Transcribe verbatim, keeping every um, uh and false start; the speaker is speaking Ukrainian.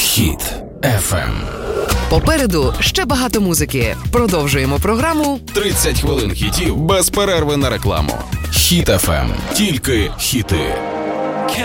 Хіт еф ем. Попереду ще багато музики. Продовжуємо програму тридцять хвилин хітів без перерви на рекламу. Хіт еф ем. Тільки хіти.